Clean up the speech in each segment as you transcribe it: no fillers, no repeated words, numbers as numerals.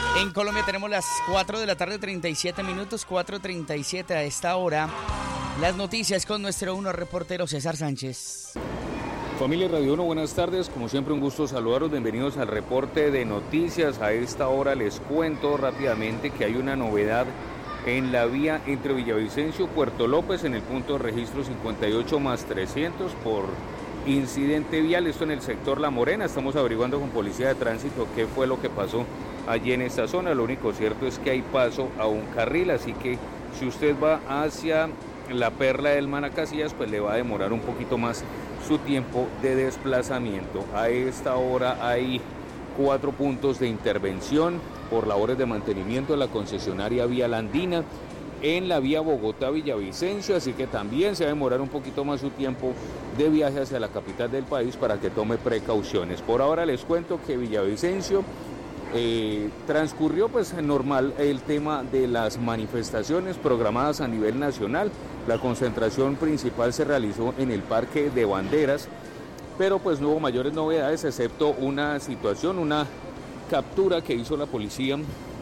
En Colombia tenemos las 4 de la tarde, 37 minutos, 4:37 a esta hora. Las noticias con nuestro reportero César Sánchez. Familia Radio 1, buenas tardes. Como siempre, un gusto saludarlos. Bienvenidos al reporte de noticias. A esta hora les cuento rápidamente que hay una novedad en la vía entre Villavicencio y Puerto López en el punto de registro 58+300 por incidente vial. Esto en el sector La Morena. Estamos averiguando con Policía de Tránsito qué fue lo que pasó allí en esta zona. Lo único cierto es que hay paso a un carril, así que si usted va hacia la Perla del Manacasillas, pues le va a demorar un poquito más su tiempo de desplazamiento. A esta hora hay 4 puntos de intervención por labores de mantenimiento de la concesionaria Vial Andina en la vía Bogotá-Villavicencio, así que también se va a demorar un poquito más su tiempo de viaje hacia la capital del país para que tome precauciones. Por ahora les cuento que Villavicencio transcurrió pues normal el tema de las manifestaciones programadas a nivel nacional. La concentración principal se realizó en el Parque de Banderas, pero pues no hubo mayores novedades excepto una situación, una captura que hizo la policía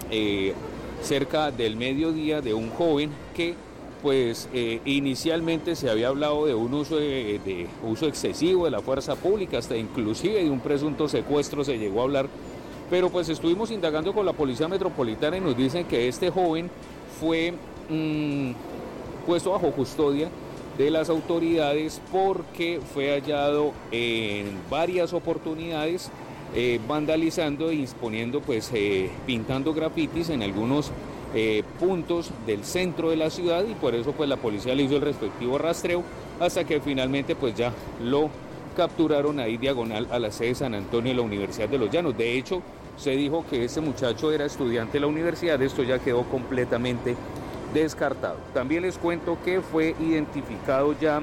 cerca del mediodía de un joven que pues inicialmente se había hablado de un uso excesivo de la fuerza pública, hasta inclusive de un presunto secuestro se llegó a hablar, pero pues estuvimos indagando con la Policía Metropolitana y nos dicen que este joven fue puesto bajo custodia de las autoridades porque fue hallado en varias oportunidades vandalizando y exponiendo, pues pintando grafitis en algunos puntos del centro de la ciudad, y por eso pues la policía le hizo el respectivo rastreo hasta que finalmente pues ya lo capturaron ahí diagonal a la sede de San Antonio de la Universidad de los Llanos. De hecho, se dijo que ese muchacho era estudiante de la universidad. Esto ya quedó completamente descartado. También les cuento que fue identificado ya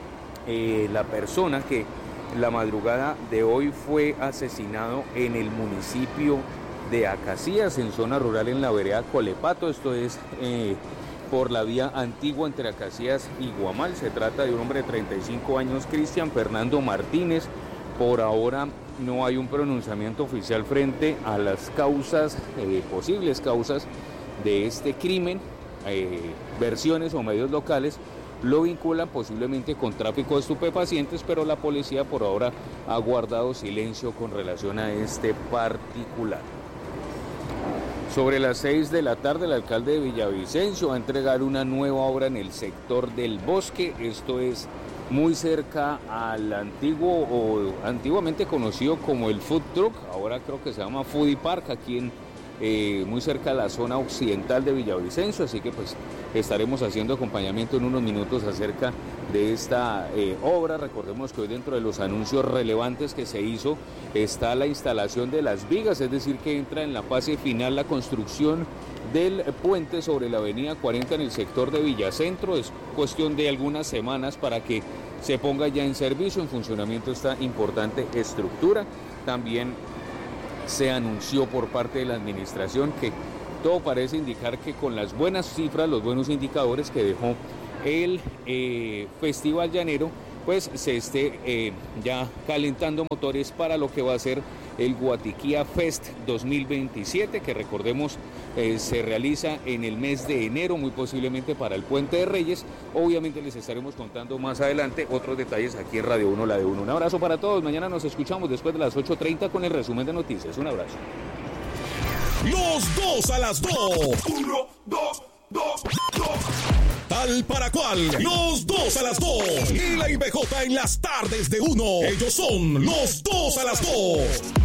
la persona que la madrugada de hoy fue asesinado en el municipio de Acacías, en zona rural, en la vereda Colepato. Esto es por la vía antigua entre Acacías y Guamal. Se trata de un hombre de 35 años, Cristian Fernando Martínez. Por ahora no hay un pronunciamiento oficial frente a las causas, posibles causas de este crimen. Versiones o medios locales lo vinculan posiblemente con tráfico de estupefacientes, pero la policía por ahora ha guardado silencio con relación a este particular. Sobre las 6 de la tarde, el alcalde de Villavicencio va a entregar una nueva obra en el sector del Bosque. Esto es muy cerca al antiguo o antiguamente conocido como el Food Truck, ahora creo que se llama Foodie Park, aquí muy cerca de la zona occidental de Villavicencio, así que pues estaremos haciendo acompañamiento en unos minutos acerca de esta obra. Recordemos que hoy dentro de los anuncios relevantes que se hizo está la instalación de las vigas, es decir que entra en la fase final la construcción del puente sobre la avenida 40 en el sector de Villacentro. Es cuestión de algunas semanas para que se ponga ya en servicio, en funcionamiento esta importante estructura. También se anunció por parte de la administración que todo parece indicar que con las buenas cifras, los buenos indicadores que dejó el Festival Llanero, pues se esté ya calentando motores para lo que va a ser el Guatiquía Fest 2027, que recordemos se realiza en el mes de enero, muy posiblemente para el Puente de Reyes. Obviamente les estaremos contando más adelante otros detalles aquí en Radio 1, la de 1. Un abrazo para todos, mañana nos escuchamos después de las 8:30 con el resumen de noticias. Un abrazo. Los dos a las 2. 1, 2, 2, 2. Tal para cual, los dos a las 2. Y la IBJ en las tardes de 1. Ellos son los dos a las 2.